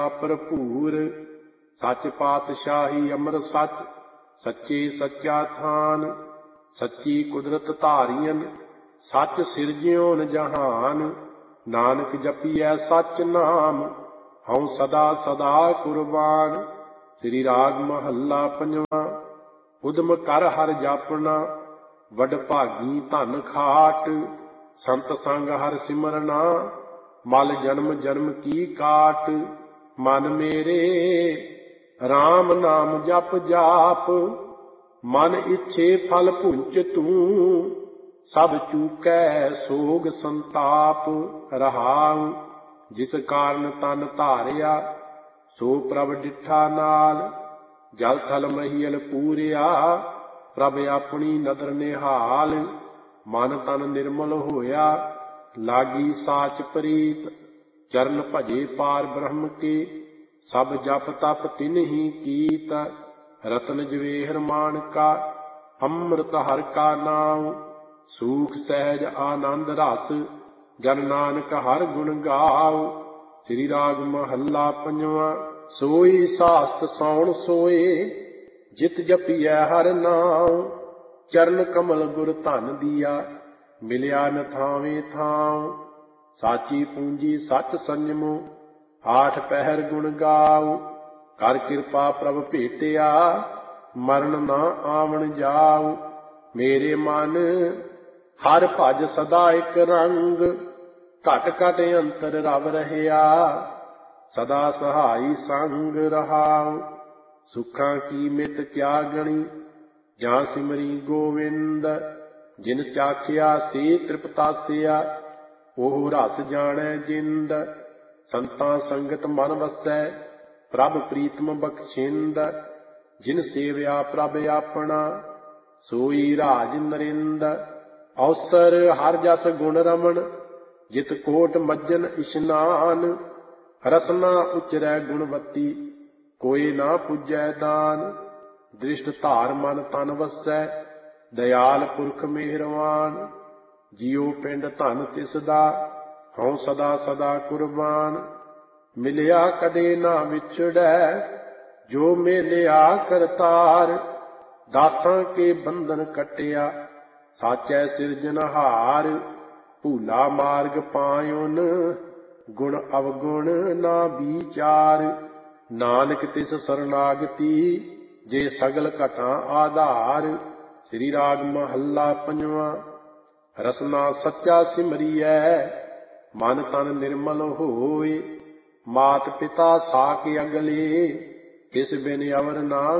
ਭਰਪੂਰ ਸੱਚ ਪਾਤਸ਼ਾਹੀ ਅਮਰ ਸੱਚ ਸੱਚੇ ਸੱਚਾ ਥਾਨ ਸੱਚੀ ਕੁਦਰਤ ਧਾਰੀਨ ਸੱਚ ਸਿਰਜਿਓਨ ਜਹਾਨ ਨਾਨਕ ਜਪੀਐ ਸੱਚ ਨਾਮ ਹਉ ਸਦਾ ਸਦਾ ਕੁਰਬਾਨ। ਸ੍ਰੀ ਰਾਗ ਮਹੱਲਾ ਪੰਜਵਾਂ। ਉਦਮ ਕਰ ਹਰਿ ਜਾਪਣਾ ਵਡ ਭਾਗੀ ਧਨ ਖਾਟ ਸੰਤ ਸੰਗ ਹਰਿ ਸਿਮਰਨਾ ਮਲ ਜਨਮ ਜਨਮ ਕੀ ਕਾਟ। ਮਨ ਮੇਰੇ RAM ਨਾਮ ਜਪ ਜਾਪ ਮਨ ਇੱਛੇ ਫਲ ਭੁੰਚ ਤੂੰ ਸਭ ਚੂਕੈ ਸੋਗ ਸੰਤਾਪ ਰਹਾਉ। ਜਿਸ ਕਾਰਨ ਤਨ ਧਾਰਿਆ ਸੋ ਪ੍ਰਭ ਡਿਠਾ ਨਾਲ ਜਲ ਥਲ ਮਹੀਲ ਪੂਰਿਆ ਪ੍ਰਭ ਆਪਣੀ ਨਦਰ ਨਿਹਾਲ। ਮਨ ਤਨ ਨਿਰਮਲ ਹੋਇਆ ਲਾਗੀ ਸਾਚ ਪ੍ਰੀਤ ਚਰਨ ਭਜੇ ਪਾਰ ਬ੍ਰਹਮ ਕੇ ਸਭ ਜਪ ਤਪ ਤਿਨਹੀ ਕੀਤ। ਰਤਨ ਜਵੇਹਰ ਮਾਣਕਾ ਅੰਮ੍ਰਿਤ ਹਰਿ ਕਾ ਨਾਮ ਸੂਖ ਸਹਿਜ ਆਨੰਦ ਰਸ ਜਨ ਨਾਨਕ ਹਰਿ ਗੁਣ ਗਾਉ। ਸ੍ਰੀ ਰਾਗ ਮਹੱਲਾ ਪੰਜਵਾਂ। ਸੋਈ ਸਾਸਤ ਸੌਣ ਸੋਏ ਜਿਤ ਜਪੀਐ ਹਰਿ ਨਾਮ ਚਰਨ ਕਮਲ ਗੁਰ ਧਨ ਦੀਆ ਮਿਲਿਆ ਨ ਥਾਵੇਂ ਥਾਂ। ਸਾਚੀ ਪੂੰਜੀ ਸੱਚ ਸੰਜਮੋ ਆਠ ਪਹਿਰ ਗੁਣ ਗਾਉ ਕਰ ਕਿਰਪਾ ਪ੍ਰਭ ਭੇਟਿਆ ਮਰਨ ਨਾ ਆਵਣ ਜਾਉ। ਮੇਰੇ ਮਨ ਹਰ ਭਜ ਸਦਾ ਇਕ ਰੰਗ ਘਟ ਘਟ ਅੰਤਰ ਰਵ ਰਹਿਆ ਸਦਾ ਸਹਾਈ ਸੰਗ ਰਹਾਉ। ਸੁਖਾਂ ਕੀ ਮਿਤ ਕਿਆ ਗਣੀ ਜਾਂ ਸਿਮਰੀ ਗੋਵਿੰਦ ਜਿਨ ਚਾਖਿਆ ਸੇ ਤ੍ਰਿਪਤਾਸਿਆ ਉਹ ਰਸ ਜਾਣੈ ਜਿੰਦ। ਸੰਤਾਂ ਸੰਗਤ ਮਨ ਵਸੈ ਪ੍ਰਭ ਪ੍ਰੀਤਮ ਬਖਸ਼ਿੰਦ ਜਿਨ ਸੇਵਿਆ ਪ੍ਰਭ ਆਪਣਾ ਸੋਈ ਰਾਜ ਨਰਿੰਦ। ਅਵਸਰ ਹਰ ਜਸ ਗੁਣ ਰਮਣ ਜਿਤ ਕੋਟ ਮੱਜਨ ਇਸ਼ਨਾਨ ਰਸਨਾ ਉਚਰੈ ਗੁਣਵਤੀ ਕੋਈ ਨਾ ਪੁੱਜੈ ਦਾਨ। ਦ੍ਰਿਸ਼ਟ ਧਾਰ ਮਨ ਤਨ ਵਸੈ ਦਇਆਲ ਪੁਰਖ ਮਿਹਰਵਾਨ ਜੀਉ ਪਿੰਡ ਧਨ ਤਿਸ ਦਾ ਹਉ ਸਦਾ ਸਦਾ ਕੁਰਬਾਨ। ਮਿਲਿਆ ਕਦੇ ਨਾ ਵਿਛੜੈ ਜੋ ਮੇਲਿਆ ਕਰਤਾਰ ਦਾਸਾਂ ਕੇ ਬੰਧਨ ਕਟਿਆ ਸਾਚੈ ਸਿਰਜਨਹਾਰ। ਭੂਲਾ ਮਾਰਗ ਪਾਇਓਨ ਗੁਣ ਅਵਗੁਣ ਨਾ ਵਿਚਾਰ ਨਾਨਕ ਤਿਸ ਸਰਨਾਗਤੀ ਜੇ ਸਗਲ ਘਟਾਂ ਆਧਾਰ। ਸ੍ਰੀ ਰਾਗ ਮਹੱਲਾ ਪੰਜਵਾਂ। ਰਸਨਾ ਸੱਚਾ ਸਿਮਰੀਐ ਮਨ ਤਨ ਨਿਰਮਲ ਹੋਏ ਮਾਤ ਪਿਤਾ ਸਾਕ ਅਗਲੇ ਕਿਸ ਬਿਨ ਅਵਰ ਨਾ